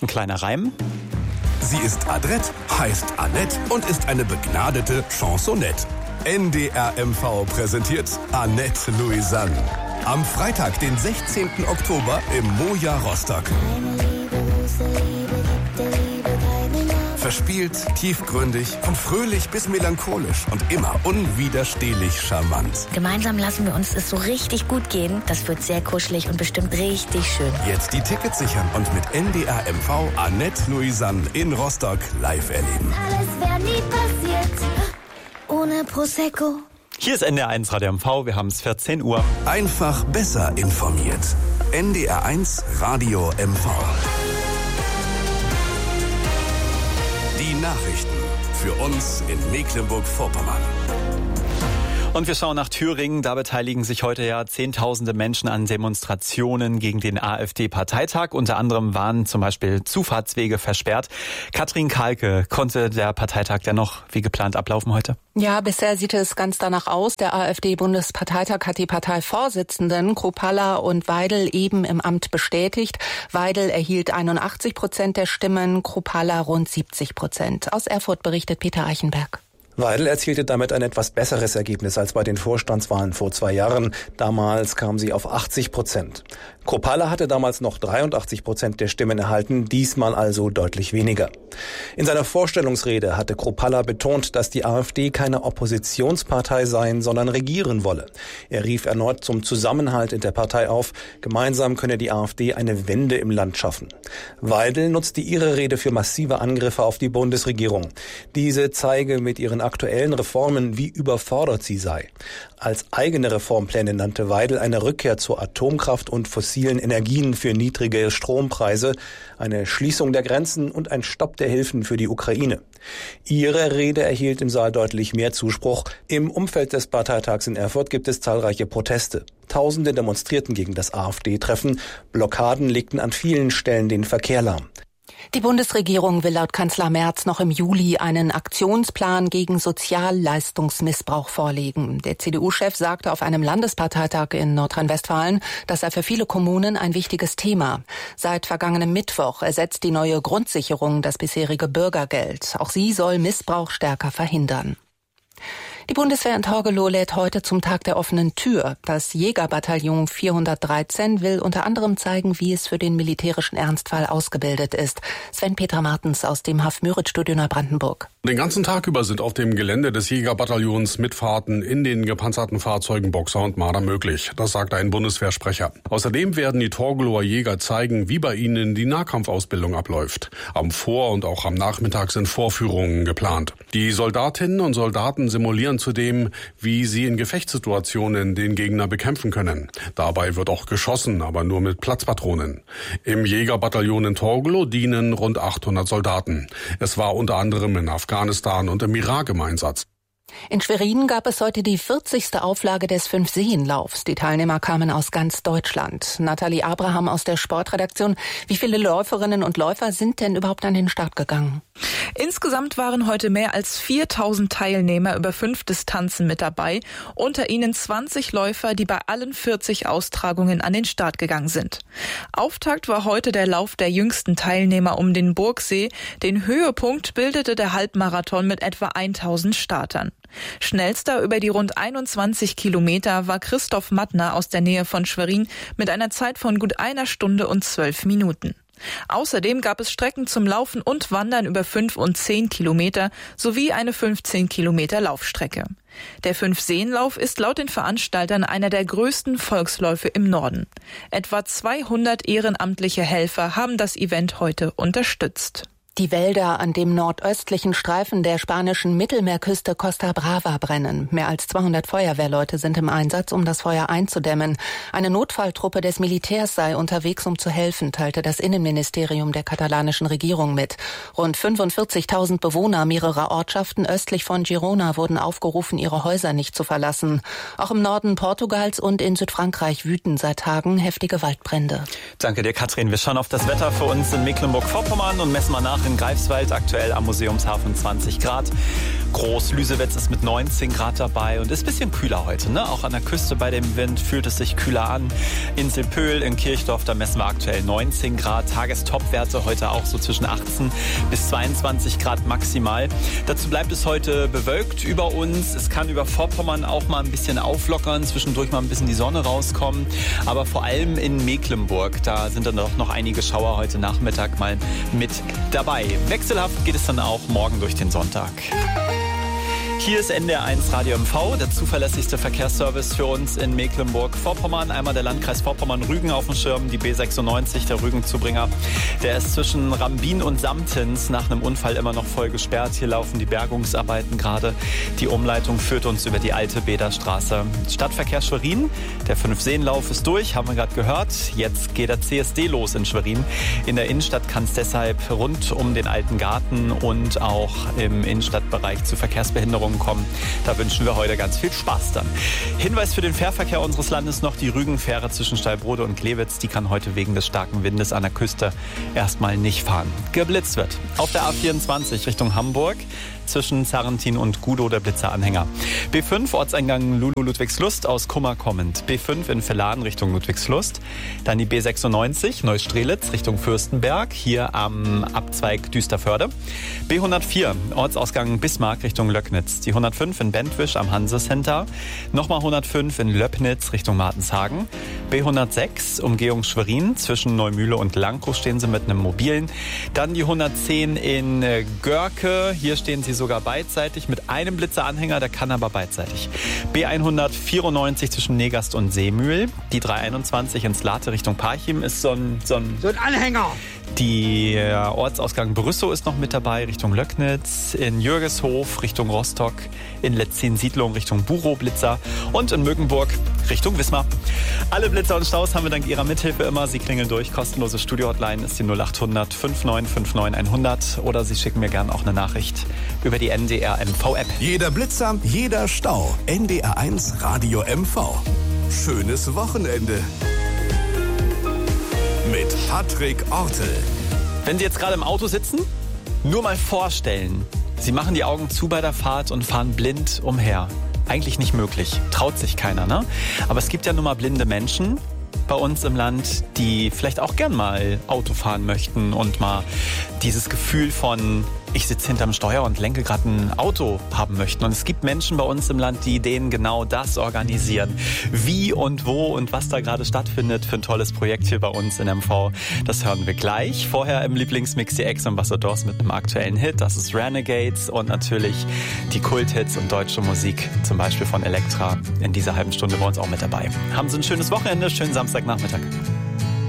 Ein kleiner Reim. Sie ist adrett, heißt Annette und ist eine begnadete Chansonette. NDR MV präsentiert Annette Louisanne. Am Freitag, den 16. Oktober im Moja Rostock. Verspielt, tiefgründig, von fröhlich bis melancholisch und immer unwiderstehlich charmant. Gemeinsam lassen wir uns es so richtig gut gehen. Das wird sehr kuschelig und bestimmt richtig schön. Jetzt die Tickets sichern und mit NDR MV Annette Louisanne in Rostock live erleben. Alles wäre nie passiert ohne Prosecco. Hier ist NDR 1 Radio MV, wir haben es 14 Uhr. Einfach besser informiert. NDR 1 Radio MV. Die Nachrichten für uns in Mecklenburg-Vorpommern. Und wir schauen nach Thüringen. Da beteiligen sich heute ja Zehntausende Menschen an Demonstrationen gegen den AfD-Parteitag. Unter anderem waren zum Beispiel Zufahrtswege versperrt. Katrin Kahlke, konnte der Parteitag dennoch wie geplant ablaufen heute? Ja, bisher sieht es ganz danach aus. Der AfD-Bundesparteitag hat die Parteivorsitzenden Kropalla und Weidel eben im Amt bestätigt. Weidel erhielt 81% der Stimmen, Kropalla rund 70%. Aus Erfurt berichtet Peter Eichenberg. Weidel erzielte damit ein etwas besseres Ergebnis als bei den Vorstandswahlen vor 2 Jahren. Damals kam sie auf 80%. Kropalla hatte damals noch 83% der Stimmen erhalten, diesmal also deutlich weniger. In seiner Vorstellungsrede hatte Kropalla betont, dass die AfD keine Oppositionspartei sein, sondern regieren wolle. Er rief erneut zum Zusammenhalt in der Partei auf. Gemeinsam könne die AfD eine Wende im Land schaffen. Weidel nutzte ihre Rede für massive Angriffe auf die Bundesregierung. Diese zeige mit ihren aktuellen Reformen, wie überfordert sie sei. Als eigene Reformpläne nannte Weidel eine Rückkehr zur Atomkraft und fossilen Energien für niedrige Strompreise, eine Schließung der Grenzen und ein Stopp der Hilfen für die Ukraine. Ihre Rede erhielt im Saal deutlich mehr Zuspruch. Im Umfeld des Parteitags in Erfurt gibt es zahlreiche Proteste. Tausende demonstrierten gegen das AfD-Treffen. Blockaden legten an vielen Stellen den Verkehr lahm. Die Bundesregierung will laut Kanzler Merz noch im Juli einen Aktionsplan gegen Sozialleistungsmissbrauch vorlegen. Der CDU-Chef sagte auf einem Landesparteitag in Nordrhein-Westfalen, das sei für viele Kommunen ein wichtiges Thema. Seit vergangenem Mittwoch ersetzt die neue Grundsicherung das bisherige Bürgergeld. Auch sie soll Missbrauch stärker verhindern. Die Bundeswehr in Torgelow lädt heute zum Tag der offenen Tür. Das Jägerbataillon 413 will unter anderem zeigen, wie es für den militärischen Ernstfall ausgebildet ist. Sven-Peter Martens aus dem Haff-Müritz-Studio Neubrandenburg. Den ganzen Tag über sind auf dem Gelände des Jägerbataillons Mitfahrten in den gepanzerten Fahrzeugen Boxer und Marder möglich. Das sagt ein Bundeswehrsprecher. Außerdem werden die Torgelower Jäger zeigen, wie bei ihnen die Nahkampfausbildung abläuft. Am Vor- und auch am Nachmittag sind Vorführungen geplant. Die Soldatinnen und Soldaten simulieren zudem, wie sie in Gefechtssituationen den Gegner bekämpfen können. Dabei wird auch geschossen, aber nur mit Platzpatronen. Im Jägerbataillon in Torgelow dienen rund 800 Soldaten. Es war unter anderem in Afghanistan und im Irak im Einsatz. In Schwerin gab es heute die 40. Auflage des 5-Seen-Laufs. Die Teilnehmer kamen aus ganz Deutschland. Nathalie Abraham aus der Sportredaktion. Wie viele Läuferinnen und Läufer sind denn überhaupt an den Start gegangen? Insgesamt waren heute mehr als 4000 Teilnehmer über 5 Distanzen mit dabei. Unter ihnen 20 Läufer, die bei allen 40 Austragungen an den Start gegangen sind. Auftakt war heute der Lauf der jüngsten Teilnehmer um den Burgsee. Den Höhepunkt bildete der Halbmarathon mit etwa 1000 Startern. Schnellster über die rund 21 Kilometer war Christoph Mattner aus der Nähe von Schwerin mit einer Zeit von gut 1 Stunde und 12 Minuten. Außerdem gab es Strecken zum Laufen und Wandern über 5 und 10 Kilometer sowie eine 15 Kilometer Laufstrecke. Der 5-Seen-Lauf ist laut den Veranstaltern einer der größten Volksläufe im Norden. Etwa 200 ehrenamtliche Helfer haben das Event heute unterstützt. Die Wälder an dem nordöstlichen Streifen der spanischen Mittelmeerküste Costa Brava brennen. Mehr als 200 Feuerwehrleute sind im Einsatz, um das Feuer einzudämmen. Eine Notfalltruppe des Militärs sei unterwegs, um zu helfen, teilte das Innenministerium der katalanischen Regierung mit. Rund 45.000 Bewohner mehrerer Ortschaften östlich von Girona wurden aufgerufen, ihre Häuser nicht zu verlassen. Auch im Norden Portugals und in Südfrankreich wüten seit Tagen heftige Waldbrände. Danke dir, Katrin. Wir schauen auf das Wetter für uns in Mecklenburg-Vorpommern und messen mal nach in Greifswald, aktuell am Museumshafen 20 Grad. Groß Lüsewitz ist mit 19 Grad dabei und ist ein bisschen kühler heute, ne? Auch an der Küste bei dem Wind fühlt es sich kühler an. Inselpöhl in Kirchdorf, da messen wir aktuell 19 Grad. Tagestopwerte heute auch so zwischen 18 bis 22 Grad maximal. Dazu bleibt es heute bewölkt über uns. Es kann über Vorpommern auch mal ein bisschen auflockern, zwischendurch mal ein bisschen die Sonne rauskommen. Aber vor allem in Mecklenburg, da sind dann doch noch einige Schauer heute Nachmittag mal mit dabei. Wechselhaft geht es dann auch morgen durch den Sonntag. Hier ist NDR1 Radio MV, der zuverlässigste Verkehrsservice für uns in Mecklenburg-Vorpommern. Einmal der Landkreis Vorpommern-Rügen auf dem Schirm, die B96, der Rügenzubringer. Der ist zwischen Rambin und Samtens nach einem Unfall immer noch voll gesperrt. Hier laufen die Bergungsarbeiten gerade. Die Umleitung führt uns über die alte Bederstraße. Stadtverkehr Schwerin, der 5-Seenlauf ist durch, haben wir gerade gehört. Jetzt geht der CSD los in Schwerin. In der Innenstadt kann es deshalb rund um den Alten Garten und auch im Innenstadtbereich zu Verkehrsbehinderungen kommen. Da wünschen wir heute ganz viel Spaß dann. Hinweis für den Fährverkehr unseres Landes noch: die Rügenfähre zwischen Steilbrode und Glewitz, die kann heute wegen des starken Windes an der Küste erstmal nicht fahren. Geblitzt wird auf der A24 Richtung Hamburg zwischen Zarrentin und Gudow der Blitzeranhänger. B5 Ortseingang Lulu-Ludwigslust aus Kummer kommend. B5 in Verladen Richtung Ludwigslust. Dann die B96 Neustrelitz Richtung Fürstenberg, hier am Abzweig Düsterförde. B104 Ortsausgang Bismarck Richtung Löcknitz. Die 105 in Bentwisch am Hanse-Center. Nochmal 105 in Löppnitz Richtung Martenshagen. B106 Umgehung Schwerin zwischen Neumühle und Lankow stehen sie mit einem mobilen. Dann die 110 in Görke. Hier stehen sie sogar beidseitig mit einem Blitzeranhänger, der kann aber beidseitig. B194 zwischen Negast und Seemühl. Die 321 ins Late Richtung Parchim ist so ein Anhänger. Die Ortsausgang Brüssow ist noch mit dabei Richtung Löcknitz, in Jürgeshof Richtung Rostock, in Letzin-Siedlung Richtung Burow Blitzer und in Mögenburg Richtung Wismar. Alle Blitzer und Staus haben wir dank Ihrer Mithilfe immer. Sie klingeln durch. Kostenlose Studio-Hotline ist die 0800 5959 100 oder Sie schicken mir gerne auch eine Nachricht über die NDR MV-App. Jeder Blitzer, jeder Stau. NDR1 Radio MV. Schönes Wochenende. Mit Patrick Ortel. Wenn Sie jetzt gerade im Auto sitzen, nur mal vorstellen, Sie machen die Augen zu bei der Fahrt und fahren blind umher. Eigentlich nicht möglich, traut sich keiner, ne? Aber es gibt ja nun mal blinde Menschen bei uns im Land, die vielleicht auch gern mal Auto fahren möchten und mal dieses Gefühl von: ich sitze hinterm Steuer und lenke gerade ein Auto haben möchten. Und es gibt Menschen bei uns im Land, die denen genau das organisieren. Wie und wo und was da gerade stattfindet für ein tolles Projekt hier bei uns in MV, das hören wir gleich. Vorher im Lieblingsmix die Ex-Ambassadors mit einem aktuellen Hit. Das ist Renegades und natürlich die Kulthits und deutsche Musik, zum Beispiel von Elektra, in dieser halben Stunde bei uns auch mit dabei. Haben Sie ein schönes Wochenende, schönen Samstagnachmittag.